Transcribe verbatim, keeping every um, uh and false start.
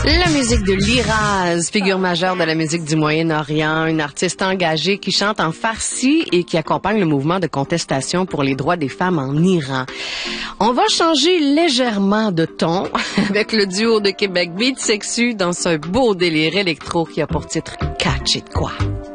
La musique de Liraz, figure majeure de la musique du Moyen-Orient, une artiste engagée qui chante en farsi et qui accompagne le mouvement de contestation pour les droits des femmes en Iran. On va changer légèrement de ton avec le duo de Québec Beat Sexu dans ce beau délire électro qui a pour titre Catch It Quoi.